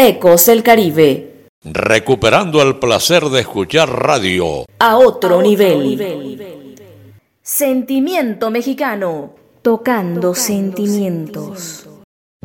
Ecos del Caribe. Recuperando el placer de escuchar radio. A otro nivel. Sentimiento mexicano. Tocando sentimientos.